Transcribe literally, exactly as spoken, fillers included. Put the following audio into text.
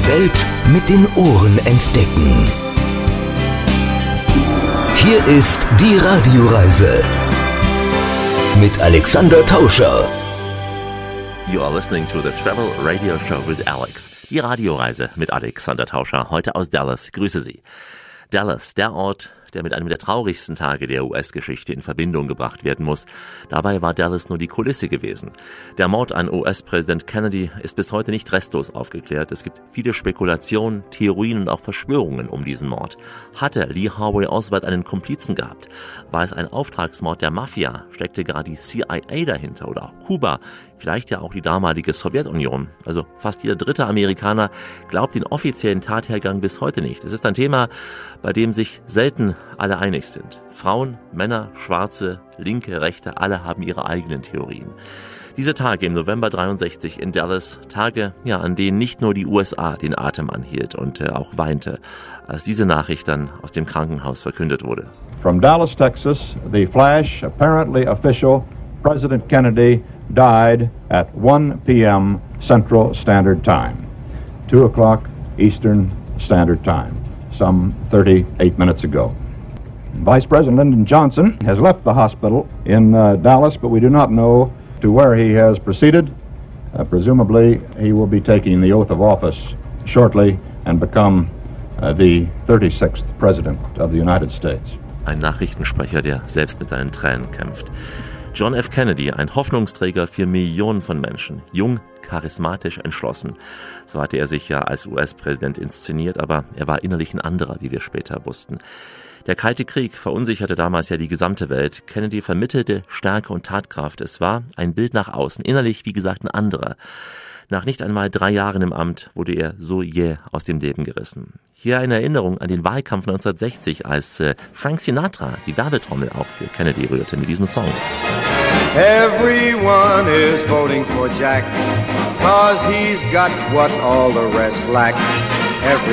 Die Welt mit den Ohren entdecken. Hier ist die Radioreise mit Alexander Tauscher. You are listening to the Travel Radio Show with Alex. Die Radioreise mit Alexander Tauscher, heute aus Dallas. Grüße Sie. Dallas, der Ort, der mit einem der traurigsten Tage der U S-Geschichte in Verbindung gebracht werden muss. Dabei war Dallas nur die Kulisse gewesen. Der Mord an U S-Präsident Kennedy ist bis heute nicht restlos aufgeklärt. Es gibt viele Spekulationen, Theorien und auch Verschwörungen um diesen Mord. Hatte Lee Harvey Oswald einen Komplizen gehabt? War es ein Auftragsmord der Mafia? Steckte gerade die C I A dahinter oder auch Kuba? Vielleicht ja auch die damalige Sowjetunion. Also fast jeder dritte Amerikaner glaubt den offiziellen Tathergang bis heute nicht. Es ist ein Thema, bei dem sich selten alle einig sind. Frauen, Männer, Schwarze, Linke, Rechte, alle haben ihre eigenen Theorien. Diese Tage im November dreiundsechzig in Dallas, Tage, ja, an denen nicht nur die U S A den Atem anhielt und äh, auch weinte, als diese Nachricht dann aus dem Krankenhaus verkündet wurde. From Dallas, Texas, the flash, apparently official, President Kennedy died at one p.m. Central Standard Time, two o'clock Eastern Standard Time, some thirty-eight minutes ago. Vice President Lyndon Johnson has left the hospital in uh, Dallas, but we do not know to where he has proceeded. Uh, presumably, he will be taking the oath of office shortly and become uh, the thirty-sixth President of the United States. Ein Nachrichtensprecher, der selbst mit seinen Tränen kämpft. John F. Kennedy, ein Hoffnungsträger für Millionen von Menschen. Jung, charismatisch, entschlossen. So hatte er sich ja als U S-Präsident inszeniert, aber er war innerlich ein anderer, wie wir später wussten. Der Kalte Krieg verunsicherte damals ja die gesamte Welt. Kennedy vermittelte Stärke und Tatkraft. Es war ein Bild nach außen, innerlich wie gesagt ein anderer. Nach nicht einmal drei Jahren im Amt wurde er so jäh aus dem Leben gerissen. Hier eine Erinnerung an den Wahlkampf neunzehnhundertsechzig, als äh, Frank Sinatra die Werbetrommel auch für Kennedy rührte mit diesem Song. Everyone is voting for Jack, 'cause he's got what all the rest lack. Every